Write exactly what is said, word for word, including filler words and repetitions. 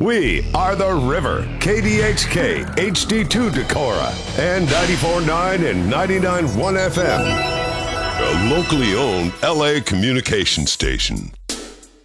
We are the River, K D X K, H D two Decorah, and ninety-four point nine and ninety-nine point one F M. A locally owned L A communication station.